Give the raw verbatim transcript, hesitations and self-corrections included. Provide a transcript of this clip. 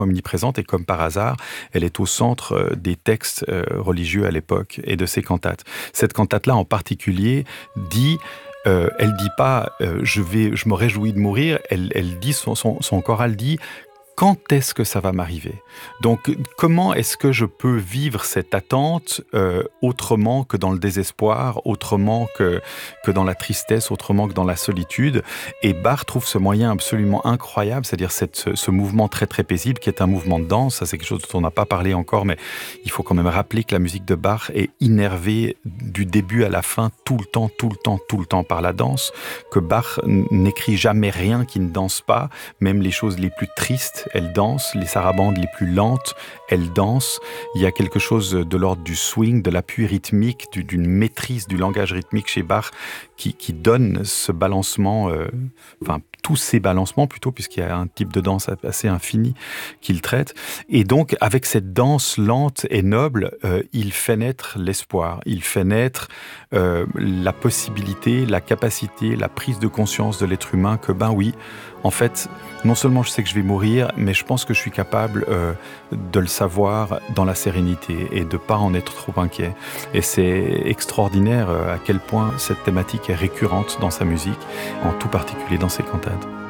omniprésente et comme par hasard, elle est au centre euh, des textes euh, religieux à l'époque et de ses cantates. Cette cantate-là en particulier dit euh, elle dit pas euh, je vais, je me réjouis de mourir. Elle, elle dit son, son, son choral dit quand est-ce que ça va m'arriver? Donc, comment est-ce que je peux vivre cette attente euh, autrement que dans le désespoir, autrement que, que dans la tristesse, autrement que dans la solitude? Et Bach trouve ce moyen absolument incroyable, c'est-à-dire cette, ce, ce mouvement très très paisible qui est un mouvement de danse. Ça, c'est quelque chose dont on n'a pas parlé encore, mais il faut quand même rappeler que la musique de Bach est innervée du début à la fin, tout le temps, tout le temps, tout le temps par la danse, que Bach n'écrit jamais rien qui ne danse pas, même les choses les plus tristes, elle danse, les sarabandes les plus lentes, elle danse. Il y a quelque chose de l'ordre du swing, de l'appui rythmique, du, d'une maîtrise du langage rythmique chez Bach qui, qui donne ce balancement, euh, enfin tous ces balancements plutôt, puisqu'il y a un type de danse assez infini qu'il traite. Et donc, avec cette danse lente et noble, euh, il fait naître l'espoir, il fait naître euh, la possibilité, la capacité, la prise de conscience de l'être humain que, ben oui, en fait, non seulement je sais que je vais mourir, mais je pense que je suis capable euh, de le savoir dans la sérénité et de ne pas en être trop inquiet. Et c'est extraordinaire euh, à quel point cette thématique est récurrente dans sa musique, en tout particulier dans ses cantates.